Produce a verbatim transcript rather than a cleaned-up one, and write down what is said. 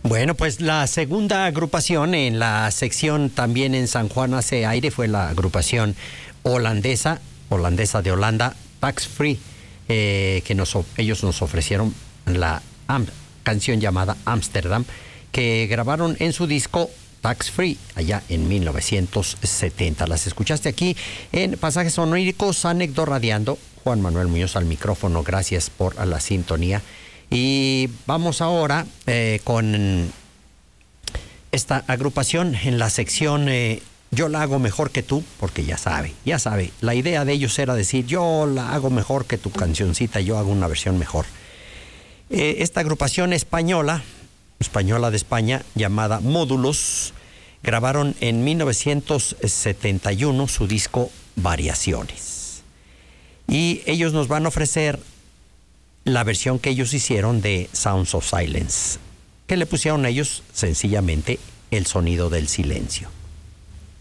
Bueno, pues la segunda agrupación en la sección también en San Juan hace aire fue la agrupación holandesa, holandesa de Holanda, Tax Free, eh, que nos, ellos nos ofrecieron la am, canción llamada Amsterdam, que grabaron en su disco Tax Free, allá en mil novecientos setenta. Las escuchaste aquí en Pasajes Sonóricos, Anecdorradiando. Juan Manuel Muñoz al micrófono, gracias por la sintonía. Y vamos ahora eh, con esta agrupación en la sección eh, Yo la hago mejor que tú, porque ya sabe, ya sabe, la idea de ellos era decir, yo la hago mejor que tu cancioncita, yo hago una versión mejor. Eh, esta agrupación española, española de España, llamada Módulos, grabaron en mil novecientos setenta y uno su disco Variaciones. Y ellos nos van a ofrecer la versión que ellos hicieron de Sounds of Silence, que le pusieron ellos sencillamente el sonido del silencio.